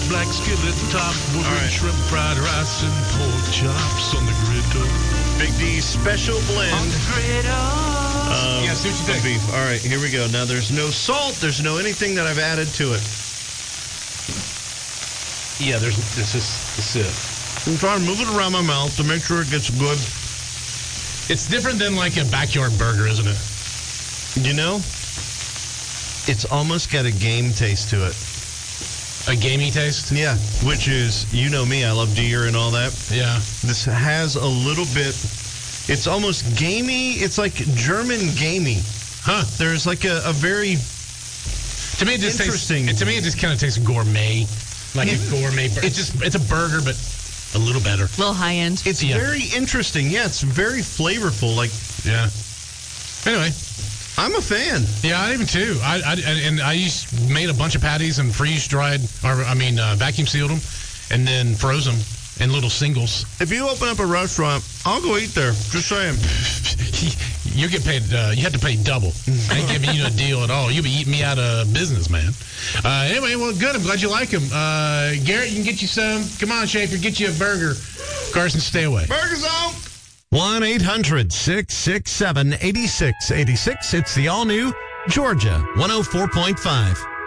black skillet top, wood shrimp fried rice, and pork chops on the griddle. Big D's special blend. On the griddle. Yeah, see what you think. Beef. All right, here we go. Now, there's no salt. There's no anything that I've added to it. Yeah, this is. I'm trying to move it around my mouth to make sure it gets good. It's different than like a backyard burger, isn't it? You know, it's almost got a game taste to it. A gamey taste? Yeah, which is, you know me, I love deer and all that. Yeah. This has a little bit, it's almost gamey. It's like German gamey. Huh. There's like a very to me, it just interesting. To me, it just kind of tastes gourmet. Like a gourmet burger. It's a burger, but a little better. A little high end. It's very interesting. Yeah, it's very flavorful. Like, yeah. Anyway. I'm a fan. Yeah, I am too. I made a bunch of patties and vacuum sealed them, and then froze them in little singles. If you open up a restaurant, I'll go eat there. Just saying. You get paid. You have to pay double. I ain't giving you a deal at all. You'll be eating me out of business, man. Anyway, well, good. I'm glad you like them. Garrett, you can get you some. Come on, Schaefer, get you a burger. Carson, stay away. Burgers on. 1-800-667-8686. It's the all-new Georgia 104.5.